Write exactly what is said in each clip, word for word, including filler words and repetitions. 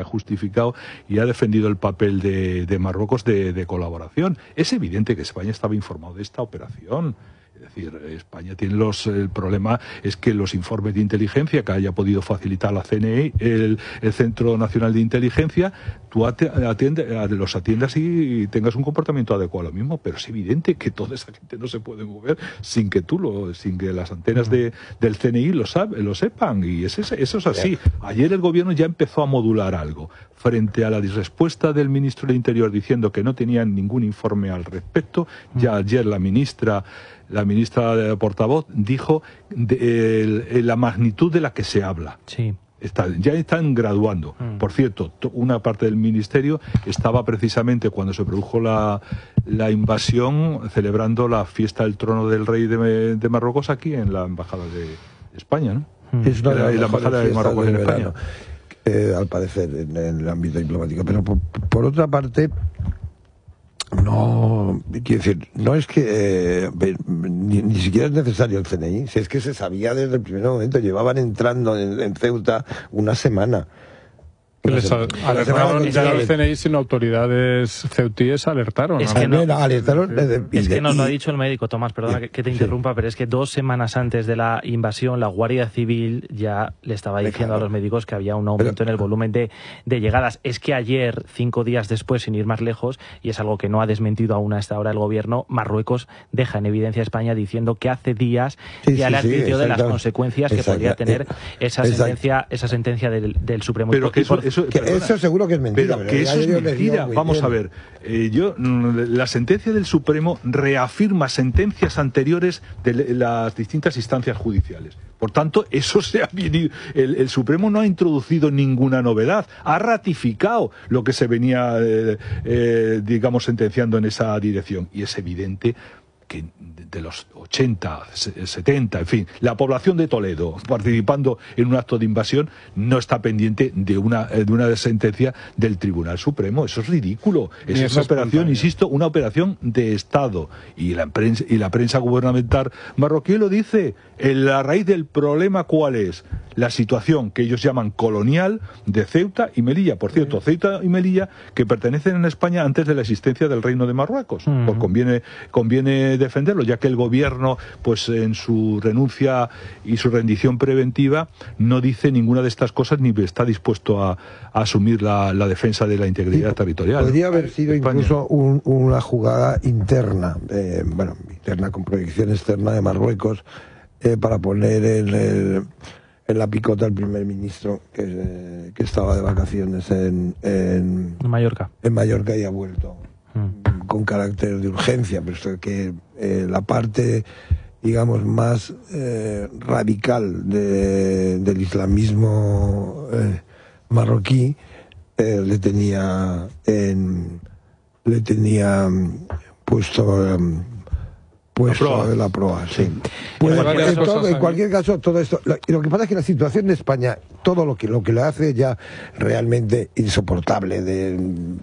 ha justificado y ha defendido el papel de, de Marruecos de, de colaboración. Es evidente que España estaba informado de esta operación. Es decir, España tiene los... El problema es que los informes de inteligencia que haya podido facilitar la C N I, el, el Centro Nacional de Inteligencia, tú atiende, los atiendas y tengas un comportamiento adecuado a lo mismo, pero es evidente que toda esa gente no se puede mover sin que tú lo, sin que las antenas de, del C N I lo, sabe, lo sepan, y es, eso es así. Ayer el gobierno ya empezó a modular algo frente a la respuesta del ministro del Interior diciendo que no tenían ningún informe al respecto. Ya ayer la ministra La ministra de portavoz dijo de, el, la magnitud de la que se habla. Sí. Está, ya están graduando. Mm. Por cierto, una parte del ministerio estaba precisamente cuando se produjo la, la invasión celebrando la fiesta del trono del rey de, de Marruecos aquí en la embajada de España, ¿no? Mm. Es una de la embajada de Marruecos en España. Eh, al parecer, en, en el ámbito diplomático. Pero por, por otra parte, no, quiero decir, no es que eh, ni, ni siquiera es necesario el C N I, si es que se sabía desde el primer momento, llevaban entrando en, en Ceuta una semana. Les alertaron ya el C N I, sino autoridades ceutíes alertaron. Es que, no, alertaron es de, es que nos lo ha dicho el médico, Tomás, perdona que, que te interrumpa, sí. Pero es que dos semanas antes de la invasión, la Guardia Civil ya le estaba diciendo claro. a los médicos que había un aumento pero, en el volumen de, de llegadas. Es que ayer, cinco días después, sin ir más lejos, y es algo que no ha desmentido aún a esta hora el gobierno, Marruecos deja en evidencia a España diciendo que hace días sí, ya sí, le advirtió sí, de las consecuencias exacto. que podría tener esa sentencia, esa sentencia del, del Supremo. Pero que eso, eso, que eso seguro que es mentira. Pero, pero que eso es mentira. Vamos bien. a ver. Eh, yo, la sentencia del Supremo reafirma sentencias anteriores de las distintas instancias judiciales. Por tanto, eso se ha venido. El, el Supremo no ha introducido ninguna novedad. Ha ratificado lo que se venía, eh, eh, digamos, sentenciando en esa dirección. Y es evidente que de los ochenta, setenta, en fin, la población de Toledo participando en un acto de invasión no está pendiente de una, de una sentencia del Tribunal Supremo. Eso es ridículo. Eso es una operación, insisto, una operación de Estado. Y la prensa, y la prensa gubernamental marroquí lo dice. La raíz del problema, ¿cuál es? La situación que ellos llaman colonial de Ceuta y Melilla. Por cierto, Ceuta y Melilla que pertenecen en España antes de la existencia del Reino de Marruecos. Uh-huh. Pues conviene, conviene defenderlo, ya que el gobierno, pues en su renuncia y su rendición preventiva, no dice ninguna de estas cosas ni está dispuesto a, a asumir la, la defensa de la integridad sí, territorial. Podría haber sido España. incluso un, una jugada interna, eh, bueno, interna con proyección externa de Marruecos, eh, para poner en, el, en la picota al primer ministro que, eh, que estaba de vacaciones en, en, en Mallorca. En Mallorca y ha vuelto. Mm. Con carácter de urgencia, pero esto que eh, la parte, digamos, más eh, radical de, del islamismo eh, marroquí eh, le tenía en, le tenía puesto um, puesto la, la proa, sí. Pues, en, todo, en cualquier caso, todo esto, lo, lo que pasa es que la situación de España, todo lo que lo que le hace ya realmente insoportable de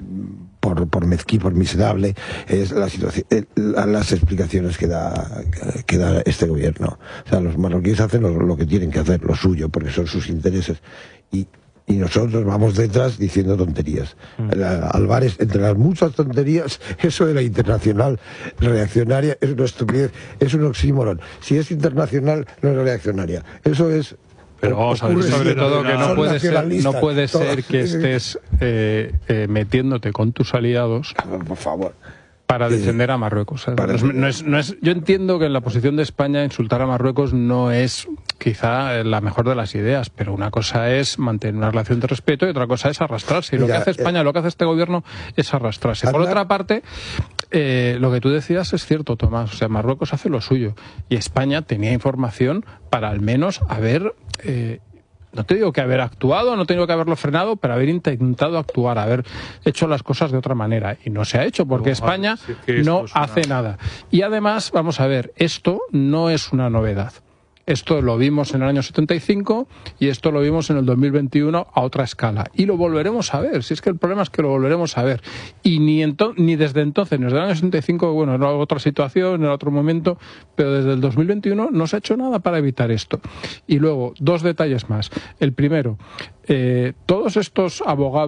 por por mezquí, por miserable, es la situación, las explicaciones que da que da este gobierno. O sea, los marroquíes hacen lo, lo que tienen que hacer, lo suyo, porque son sus intereses, y y nosotros vamos detrás diciendo tonterías. Mm. Álvarez, entre las muchas tonterías, eso de la internacional reaccionaria es una estupidez, es un oxímoron. Si es internacional, no es reaccionaria. Eso es... Pero vamos a ver, sobre todo que no puede ser, no puede ser que estés eh, eh, metiéndote con tus aliados, por favor, para defender a Marruecos. No es, no es, no es, yo entiendo que en la posición de España insultar a Marruecos no es quizá la mejor de las ideas, pero una cosa es mantener una relación de respeto y otra cosa es arrastrarse. Y lo Mira, que hace España, eh, lo que hace este gobierno es arrastrarse. Por hablar... otra parte, eh, lo que tú decías es cierto, Tomás. O sea, Marruecos hace lo suyo y España tenía información para al menos haber... Eh, no te digo que haber actuado, no te digo que haberlo frenado, pero haber intentado actuar, haber hecho las cosas de otra manera. Y no se ha hecho, porque España si es que no hace una... nada. Y además, vamos a ver, esto no es una novedad. Esto lo vimos en el año setenta y cinco y esto lo vimos en el dos mil veintiuno a otra escala. Y lo volveremos a ver. Si es que el problema es que lo volveremos a ver. Y ni, ento ni desde entonces, ni desde el año setenta y cinco, bueno, era otra situación, era otro momento, pero desde el dos mil veintiuno no se ha hecho nada para evitar esto. Y luego, dos detalles más. El primero, eh, todos estos abogados